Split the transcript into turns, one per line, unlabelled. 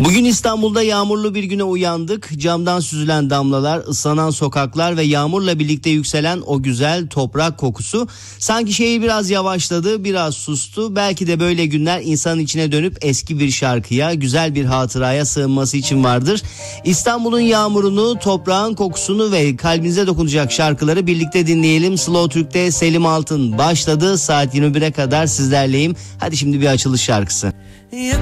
Bugün İstanbul'da yağmurlu bir güne uyandık. Camdan süzülen damlalar, ıslanan sokaklar ve yağmurla birlikte yükselen o güzel toprak kokusu. Sanki şehir biraz yavaşladı, biraz sustu. Belki de böyle günler insanın içine dönüp eski bir şarkıya, güzel bir hatıraya sığınması için vardır. İstanbul'un yağmurunu, toprağın kokusunu ve kalbinize dokunacak şarkıları birlikte dinleyelim. Slow Türk'te Selim Altın başladı. Saat 21'e kadar sizlerleyim. Hadi şimdi bir açılış şarkısı.